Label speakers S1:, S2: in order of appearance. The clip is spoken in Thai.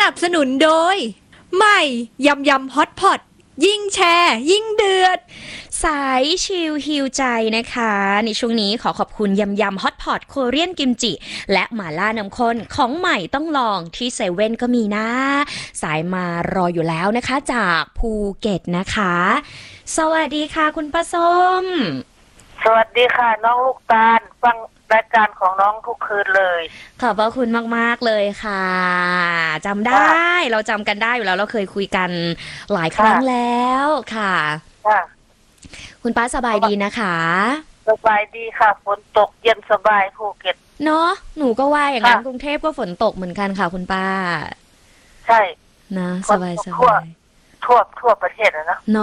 S1: นับสนุนโดยใหม่ยำยำฮอตพอตยิ่งแชร์ยิ่งเดือด
S2: สายชิลฮิวใจนะคะในช่วงนี้ขอขอบคุณยำยำฮอตพอตโคเรียนกิมจิและหม่าล่าน้ำข้นของใหม่ต้องลองที่เซเว่นก็มีนะสายมารออยู่แล้วนะคะจากภูเก็ตนะคะสวัสดีค่ะคุณป้าส้ม
S3: สวัสดีค่ะน้องลูกตาลฟังรายการของน้องทุกคืนเลย
S2: ขอบพระคุณมากๆเลยค่ะจำได้เราจำกันได้อยู่แล้วเราเคยคุยกันหลายครั้งแล้วค่ะคุณป้าสบายดีนะคะ
S3: สบายดีค่ะฝนตกเย็นสบายภูเก็ต
S2: เนาะหนูก็ว่าอย่างนั้นกรุงเทพก็ฝนตกเหมือนกันค่ะคุณป้า
S3: ใช่
S2: นะสบาย
S3: ทั่วประเทศนะ